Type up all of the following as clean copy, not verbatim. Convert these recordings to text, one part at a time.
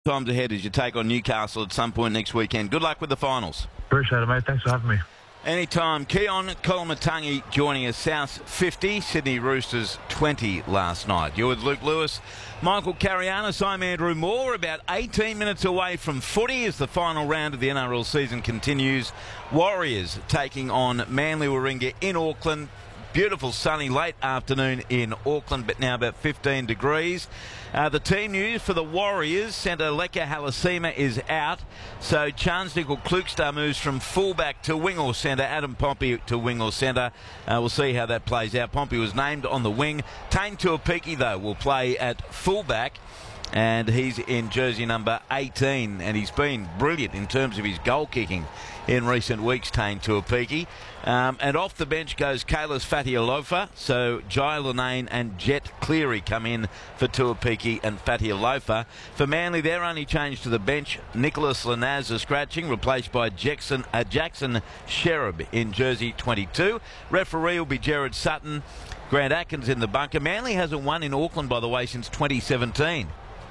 Times ahead as you take on Newcastle at some point next weekend. Good luck with the finals. Appreciate it, mate. Thanks for having me. Anytime. Keon Kolomatangi joining us. South 50, Sydney Roosters 20 last night. You're with Luke Lewis, Michael Carianis. I'm Andrew Moore. About 18 minutes away from footy as the final round of the NRL season continues. Warriors taking on Manly Warringah in Auckland. Beautiful sunny late afternoon in Auckland, but now about 15 degrees. The team news for the Warriors: centre Leka Halasima is out, so Charnze Nicoll-Klokstad moves from fullback to wing or centre. Adam Pompey to wing or centre. We'll see how that plays out. Pompey was named on the wing. Tane Tuapiki, though, will play at fullback, and he's in jersey number 18, and he's been brilliant in terms of his goal kicking in recent weeks, Tane Tuapiki. And off the bench goes Kalis Fatialofa, so Jai Linane and Jet Cleary come in for Tuapiki and Fatialofa. For Manly, their only change to the bench, Nicholas Lanaz is scratching, replaced by Jackson Sherab in jersey 22. Referee will be Gerard Sutton. Grant Atkins in the bunker. Manly hasn't won in Auckland, by the way, since 2017.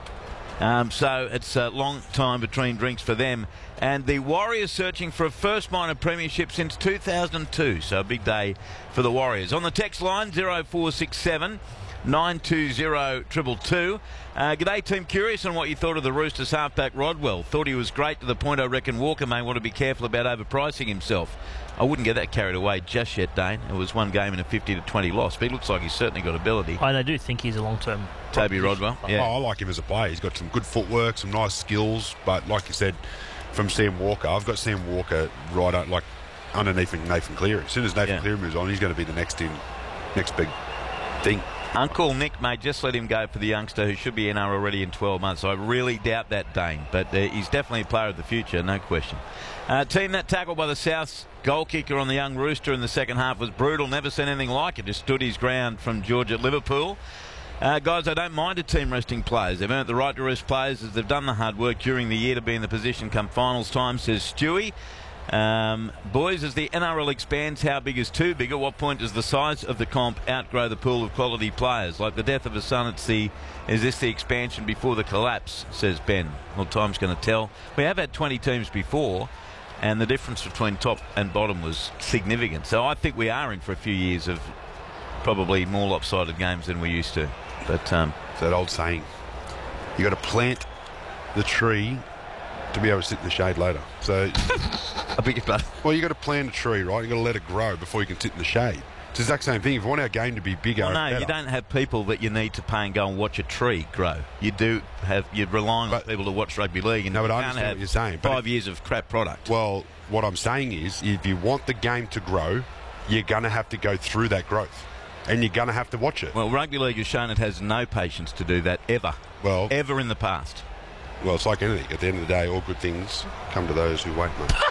So it's a long time between drinks for them. And the Warriors searching for a first minor premiership since 2002. So a big day for the Warriors. On the text line, 0467 920 222. G'day, team. Curious on what you thought of the Roosters halfback Rodwell. Thought he was great to the point I reckon Walker may want to be careful about overpricing himself. I wouldn't get that carried away just yet, Dane. It was one game in a 50-20 loss, but he looks like he's certainly got ability. I do think he's a long-term Toby Rodwell. Yeah. I like him as a player. He's got some good footwork, some nice skills, but like you said, from Sam Walker, I've got Sam Walker right underneath Nathan Cleary. As soon as Nathan Cleary moves on, he's going to be the next big thing. Uncle Nick may just let him go for the youngster who should be NR already in 12 months. I really doubt that, Dane, but he's definitely a player of the future, no question. Team, that tackle by the South's goal kicker on the young Rooster in the second half was brutal. Never seen anything like it. Just stood his ground from George at Liverpool. Guys, I don't mind a team resting players. They've earned the right to rest players as they've done the hard work during the year to be in the position come finals time, says Stewie. Boys, as the NRL expands, how big is too big? At what point does the size of the comp outgrow the pool of quality players? Like the death of a son, is this the expansion before the collapse, says Ben. Well, time's going to tell. We have had 20 teams before, and the difference between top and bottom was significant. So I think we are in for a few years of probably more lopsided games than we used to. But it's that old saying, you got to plant the tree to be able to sit in the shade later. So I beg your pardon. Well, you got to plant a tree, right? You got to let it grow before you can sit in the shade. It's the exact same thing. If you want our game to be bigger, well, no, you don't have people that you need to pay and go and watch a tree grow. You do have, you're relying on people to watch rugby league, and no, but you I can't understand have what you're saying. 5 years of crap product. Well, what I'm saying is, if you want the game to grow, you're going to have to go through that growth, and you're going to have to watch it. Well, rugby league has shown it has no patience to do that ever. Well, ever in the past. Well, it's like anything. At the end of the day, all good things come to those who wait, mate.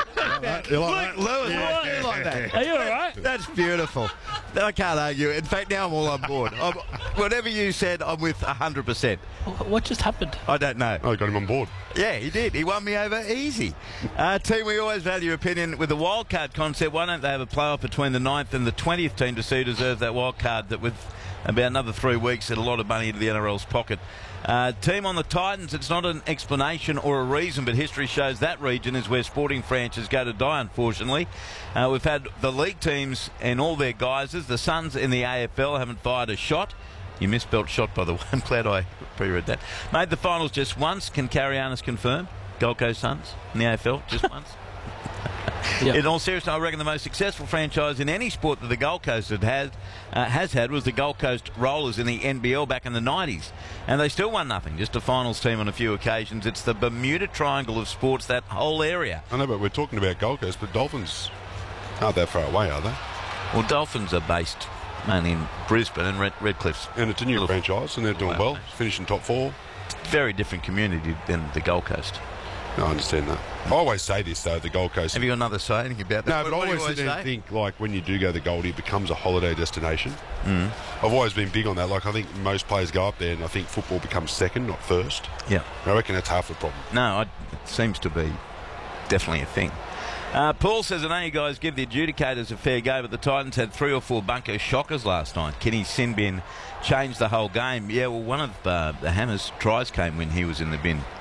You like Lewis, you like that? Are you all right? That's beautiful. I can't argue. In fact, now I'm all on board. Whatever you said, I'm with 100%. What just happened? I don't know. I got him on board. Yeah, he did. He won me over easy. Team, we always value your opinion. With the wildcard concept, why don't they have a playoff between the 9th and the 20th team to see who deserves that wildcard, that with about another 3 weeks and a lot of money into the NRL's pocket? Team, on the Titans, it's not an explanation or a reason, but history shows that region is where sporting franchises go to die, unfortunately. We've had the league teams in all their guises. The Suns in the AFL haven't fired a shot. You misspelled shot, by the way. I'm glad I pre-read that. Made the finals just once. Can Carianis confirm? Gold Coast Suns in the AFL just once. Yep. In all seriousness, I reckon the most successful franchise in any sport that the Gold Coast has had was the Gold Coast Rollers in the NBL back in the 90s. And they still won nothing, just a finals team on a few occasions. It's the Bermuda Triangle of sports, that whole area. I know, but we're talking about Gold Coast, but Dolphins aren't that far away, are they? Well, Dolphins are based mainly in Brisbane and Redcliffs. And it's a new franchise, and they're doing well, finishing top 4. Very different community than the Gold Coast. No, I understand that. I always say this, though, the Gold Coast... Have you got another saying about that? No, but I always think, like, when you do go to the Goldie, it becomes a holiday destination. I've always been big on that. Like, I think most players go up there, and I think football becomes second, not first. Yeah. I reckon that's half the problem. No, it seems to be definitely a thing. Paul says, I know you guys give the adjudicators a fair go, but the Titans had 3 or 4 bunker shockers last night. Kenny Sinbin changed the whole game. Yeah, well, one of the Hammers' tries came when he was in the bin.